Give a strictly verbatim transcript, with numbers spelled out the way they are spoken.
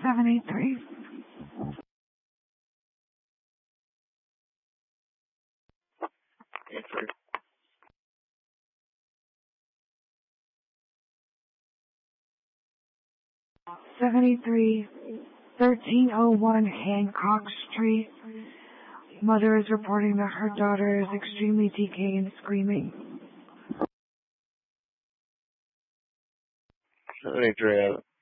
seven eight three. seventy-three, thirteen oh one Hancock Street. Mother is reporting that her daughter is extremely D K and screaming. seventy-three,